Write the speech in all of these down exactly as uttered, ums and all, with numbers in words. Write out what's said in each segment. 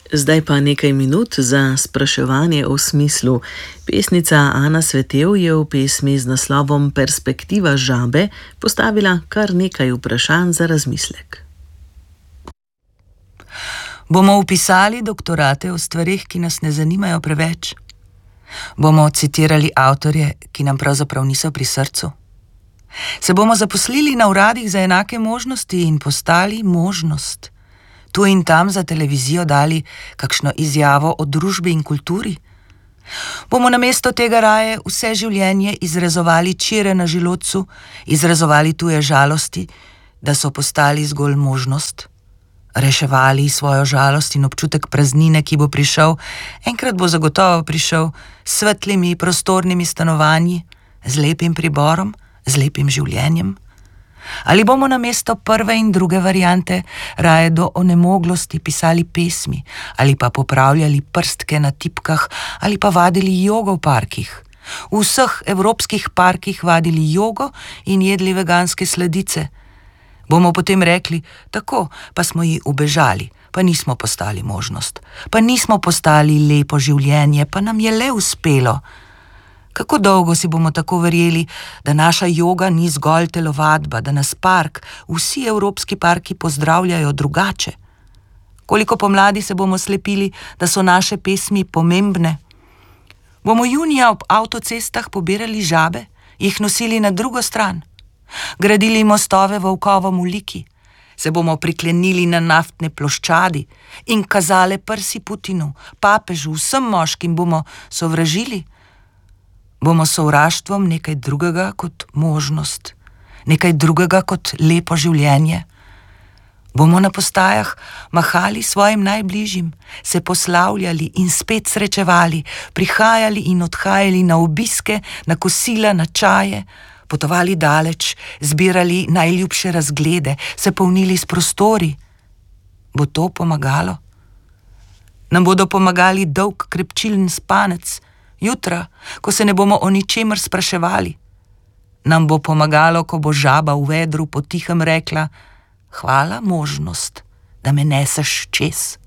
Zdaj pa nekaj minut za spraševanje o smislu. Pesnica Ana Svetev je v pesmi z naslovom Perspektiva žabe postavila kar nekaj vprašanj za razmislek. Bomo vpisali doktorate o stvareh, ki nas ne zanimajo preveč? Bomo citirali avtorje, ki nam pravzaprav niso pri srcu? Se bomo zaposlili na uradih za enake možnosti in postali možnost? Tu in tam za televizijo dali kakšno izjavo o družbi in kulturi? Bomo namesto tega raje vse življenje izrezovali čire na želodcu, izrezovali tuje žalosti, da so postali zgolj možnost? Reševali svojo žalost in občutek praznine, ki bo prišel, enkrat bo zagotovo prišel, s svetlimi, prostornimi stanovanji, z lepim priborom, z lepim življenjem? Ali bomo namesto prve in druge variante raje do onemoglosti pisali pesmi ali pa popravljali prstke na tipkah ali pa vadili jogo v parkih? V vseh evropskih parkih vadili jogo in jedli veganske sladice. Bomo potem rekli, tako, pa smo ji ubežali, pa nismo postali možnost, pa nismo postali lepo življenje, pa nam je le uspelo. Kako dolgo si bomo tako verjeli, da naša joga ni zgolj telovadba, da nas park, vsi evropski parki pozdravljajo drugače? Koliko pomladi se bomo slepili, da so naše pesmi pomembne? Bomo junija ob avtocestah pobirali žabe, jih nosili na drugo stran? Gradili mostove volkovom v liki? Se bomo priklenili na naftne ploščadi in kazale prsi Putinu, papežu, vsem moškim bomo sovražili? Bomo sovraštvom nekaj drugega kot možnost, nekaj drugega kot lepo življenje? Bomo na postajah mahali svojim najbližjim, se poslavljali in spet srečevali, prihajali in odhajali na obiske, na kosila, na čaje, potovali daleč, zbirali najljubše razglede, se polnili s prostori? Bo to pomagalo? Nam bodo pomagali dolg krepčilen spanec, jutra, ko se ne bomo o ničemer spraševali? Nam bo pomagalo, ko bo žaba v vedru potihem rekla: hvala, možnost, da me neseš čez?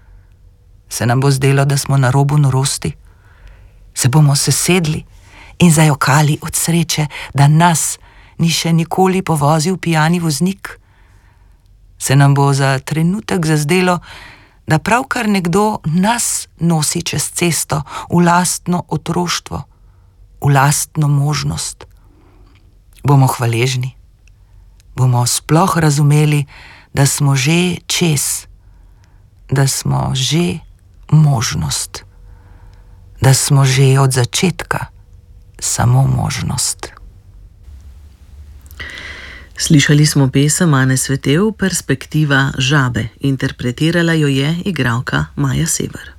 Se nam bo zdelo, da smo na robu norosti? Se bomo sesedli in zajokali od sreče, da nas ni še nikoli povozil pijani voznik? Se nam bo za trenutek zazdelo, da pravkar nekdo nas nosi čez cesto v lastno otroštvo, v lastno možnost? Bomo hvaležni? Bomo sploh razumeli, da smo že čez, da smo že možnost, da smo že od začetka samo možnost? Slišali smo pesem Ane Svetev Perspektiva žabe. Interpretirala jo je igralka Maja Sever.